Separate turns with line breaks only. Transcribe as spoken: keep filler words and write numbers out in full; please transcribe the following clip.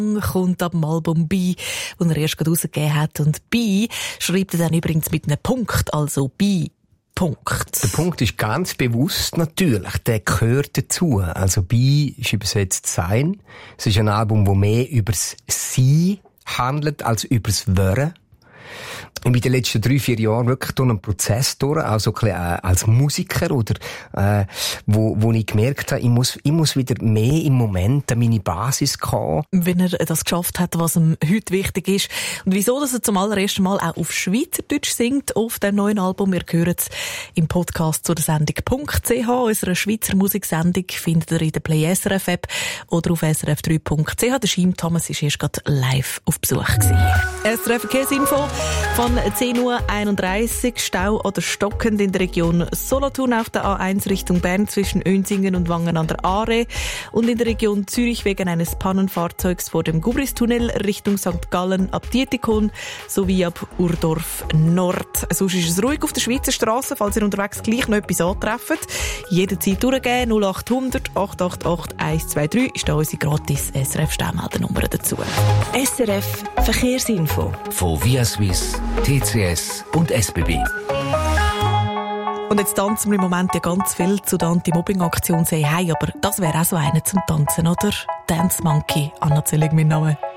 kommt ab dem Album «Bi», das er erst gerade rausgegeben hat. Und «Bi» schreibt er dann übrigens mit einem Punkt, also «Bi». Punkt.
Der Punkt ist ganz bewusst natürlich, der gehört dazu. Also «Bi» ist übersetzt «Sein». Es ist ein Album, das mehr über das Sein handelt als über das Wören. Ich bin in den letzten drei, vier Jahren wirklich durch einen Prozess durch, also ein bisschen, äh, als Musiker, oder, äh, wo, wo ich gemerkt habe, ich muss, ich muss wieder mehr im Moment an meine Basis kommen.
Wenn er das geschafft hat, was ihm heute wichtig ist. Und wieso, dass er zum allerersten Mal auch auf Schweizerdeutsch singt, auf dem neuen Album. Wir hören es im Podcast zu der Sendung Punkt C H. Unsere Schweizer Musiksendung findet ihr in der Play S R F App oder auf S R F drei Punkt C H. Der Scheim Thomas war erst gerade live auf Besuch gewesen. S R F Verkehrsinfo von zehn Uhr einunddreißig. Stau oder stockend in der Region Solothurn auf der A eins Richtung Bern zwischen Önsingen und Wangen an der Aare und in der Region Zürich wegen eines Pannenfahrzeugs vor dem Gubristunnel Richtung Sankt Gallen ab Dietikon sowie ab Urdorf Nord. Sonst ist es ruhig auf der Schweizer Straße, falls ihr unterwegs gleich noch etwas antrefft. Jederzeit durchgehen. null acht hundert acht acht acht eins zwei drei ist da unsere gratis S R F-Sternmeldernummer dazu.
S R F Verkehrsinfo
von Via Suisse, T C S und S B B.
Und jetzt tanzen wir im Moment ja ganz viel zu der Anti-Mobbing-Aktion «Say Hi», aber das wäre auch so eine zum Tanzen, oder? Dance Monkey, Anna Zelig, mein Name.